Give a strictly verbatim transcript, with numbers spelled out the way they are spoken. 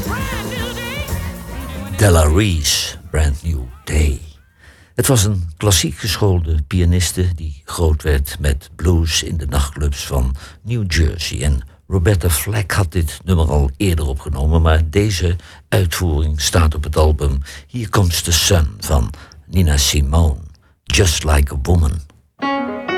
Della Reese, Brand New Day. Het was een klassiek geschoolde pianiste die groot werd met blues in de nachtclubs van New Jersey. En Roberta Flack had dit nummer al eerder opgenomen, maar deze uitvoering staat op het album Here Comes the Sun van Nina Simone, Just Like a Woman.